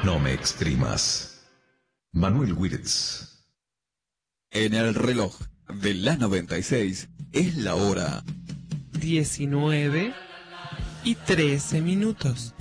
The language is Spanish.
No me exprimas. Manuel Wirtz. En el reloj de la 96 es la hora 19:13.